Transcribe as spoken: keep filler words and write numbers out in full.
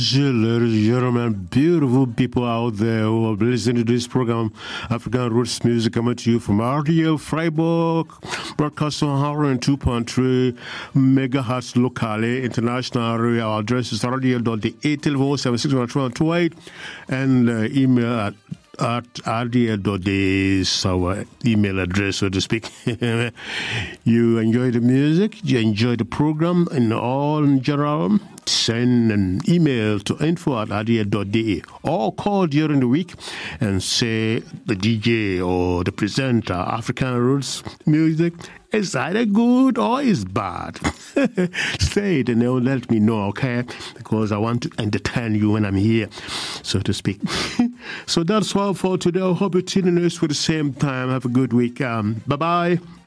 Ladies and gentlemen, beautiful people out there who are listening to this program, African Roots Music, coming to you from R D L Freiburg, broadcasting on one oh two point three megahertz locally, international area. Our address is r d l dot d a, telephone seven six one two one two eight, and uh, email at at r d l dot d a is our email address, so to speak. You enjoy the music, you enjoy the program, and all in general, send an email to info at r d l dot d a or call during the week and say the D J or the presenter, African Roots Music, is either good or is bad. Say it and they'll let me know, okay? Because I want to entertain you when I'm here, so to speak. So that's all for today. I hope you're tuning in for the same time. Have a good week. Um, bye-bye.